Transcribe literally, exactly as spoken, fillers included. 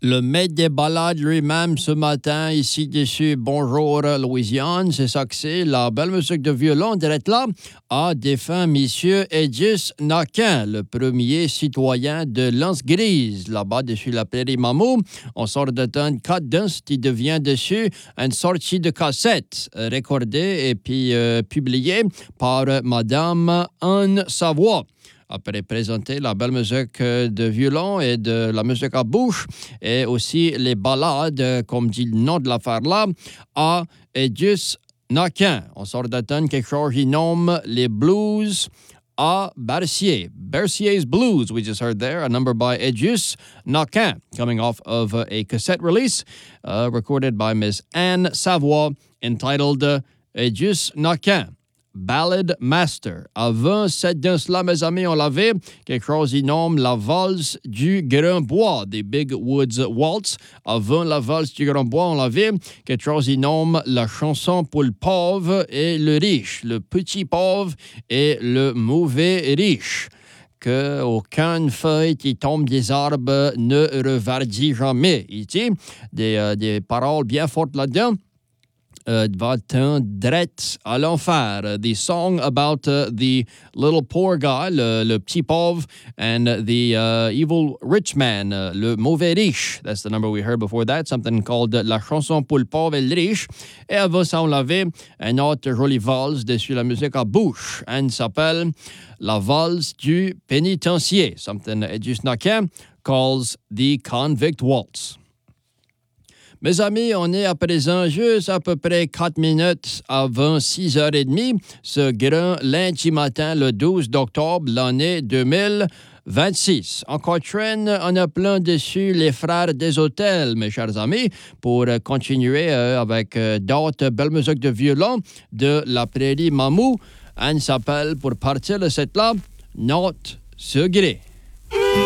Le maître des balades lui-même ce matin, ici dessus, bonjour Louisiane, c'est ça que c'est, la belle musique de violon, direct là, a défunt Monsieur Edis Naquin, le premier citoyen de l'Anse Grise, là-bas dessus la prairie Mamou. On sort d'un cadence qui devient dessus une sortie de cassette, recordée et puis euh, publiée par Madame Anne Savoie. Après présenter la belle musique de violon et de la musique à bouche et aussi les ballades, comme dit le nom de l'affaire là, à Edis Naquin. On sort d'atteindre quelque chose qui nomme les blues à Bercier. Bercier's Blues, we just heard there, a number by Edis Naquin, coming off of a cassette release uh, recorded by Miss Anne Savoie, entitled uh, Edis Naquin. Ballad Master. Avant cette danse-là, mes amis, on l'avait quelque chose qui nomme la valse du Grand Bois, des Big Woods Waltz. Avant la valse du Grand Bois, on l'avait quelque chose qui nomme la chanson pour le pauvre et le riche, le petit pauvre et le mauvais riche. Que aucune feuille qui tombe des arbres ne reverdit jamais. Il dit des, euh, des paroles bien fortes là-dedans. Uh, va-t'en drette à l'enfer. The song about uh, the little poor guy, le, le petit pauvre, and the uh, evil rich man, uh, le mauvais riche. That's the number we heard before that, something called uh, La chanson pour le pauvre et le riche. Et avant ça, on avait une autre jolie valse dessus la musique à bouche. Elle s'appelle La valse du pénitencier, something Edis Naquin calls the convict waltz. Mes amis, on est à présent juste à peu près quatre minutes avant six heures trente, ce grand lundi matin, le douze octobre, l'année deux mille vingt-six. Encore traîne, on a plein dessus les frères des hôtels, mes chers amis, pour continuer euh, avec euh, d'autres belles musiques de violon de la prairie Mamou. Elle s'appelle, pour partir de cette là, Note Secret.